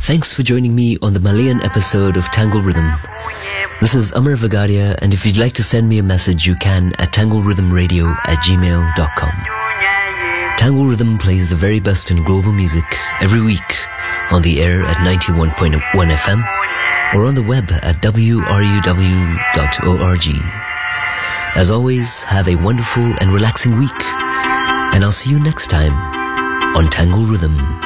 Thanks for joining me on the Malayan episode of Tangle Rhythm. This is Amar Vagadia, and if you'd like to send me a message, you can at tanglerhythmradio@gmail.com. Tangle Rhythm plays the very best in global music every week on the air at 91.1 FM or on the web at wruw.org. As always, have a wonderful and relaxing week, and I'll see you next time on Tangle Rhythm.